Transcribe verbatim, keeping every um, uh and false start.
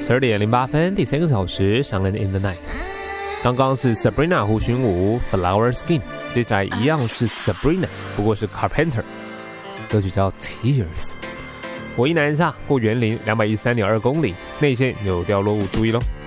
十二点零八分，第三个小时，上岸 In the Night。刚刚是 Sabrina 胡寻武 Flower Skin， 接下来一样是 Sabrina， 不过是 Carpenter， 歌曲叫 Tears。我一南下过园林两百一十三点二公里，内线有掉落物，注意咯。